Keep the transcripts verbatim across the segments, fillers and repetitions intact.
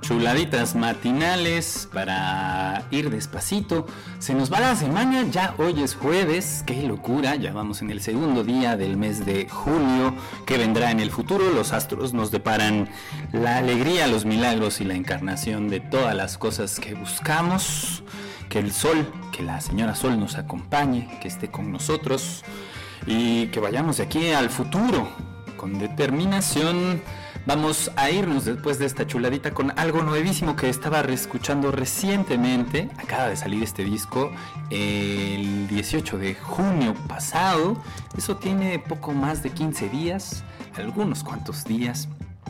Chuladitas matinales para ir despacito. Se nos va la semana, ya hoy es jueves, qué locura, ya vamos en el segundo día del mes de julio. ¿Qué vendrá en el futuro? Los astros nos deparan la alegría, los milagros y la encarnación de todas las cosas que buscamos. Que el sol, que la señora Sol nos acompañe, que esté con nosotros y que vayamos de aquí al futuro con determinación. Vamos a irnos después de esta chuladita con algo nuevísimo que estaba reescuchando recientemente. Acaba de salir este disco el dieciocho de junio pasado. Eso tiene poco más de quince días, algunos cuantos días.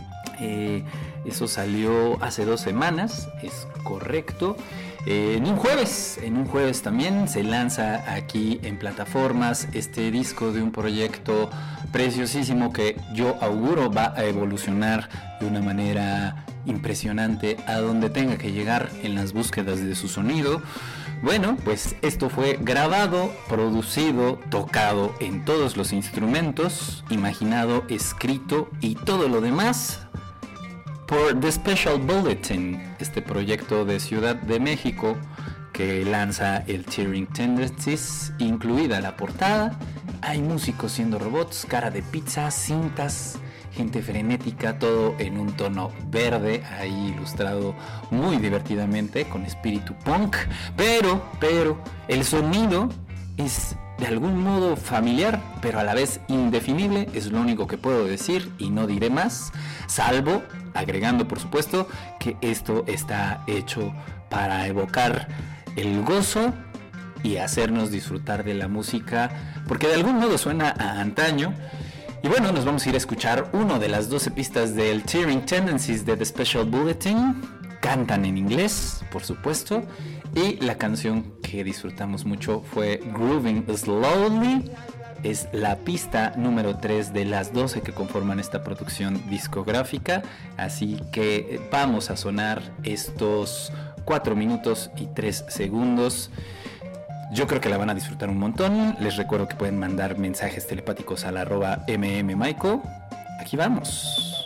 Eh, eso salió hace dos semanas, es correcto. Eh, en un jueves, en un jueves también se lanza aquí en plataformas este disco de un proyecto preciosísimo que yo auguro va a evolucionar de una manera impresionante a donde tenga que llegar en las búsquedas de su sonido. Bueno, pues esto fue grabado, producido, tocado en todos los instrumentos, imaginado, escrito y todo lo demás por The Special Bulletin, este proyecto de Ciudad de México que lanza el Tearing Tendencies, incluida la portada. Hay músicos siendo robots, cara de pizza, cintas, gente frenética, todo en un tono verde, ahí ilustrado muy divertidamente con espíritu punk, pero, pero, el sonido es de algún modo familiar, pero a la vez indefinible, es lo único que puedo decir y no diré más, salvo agregando por supuesto que esto está hecho para evocar el gozo y hacernos disfrutar de la música, porque de algún modo suena a antaño. Y bueno, nos vamos a ir a escuchar una de las doce pistas del Tearing Tendencies de The Special Bulletin. Cantan en inglés, por supuesto, y la canción que disfrutamos mucho fue Grooving Slowly. Es la pista número tres de las doce que conforman esta producción discográfica, así que vamos a sonar estos cuatro minutos y tres segundos. Yo creo que la van a disfrutar un montón. Les recuerdo que pueden mandar mensajes telepáticos al arroba mmmichael. Aquí vamos.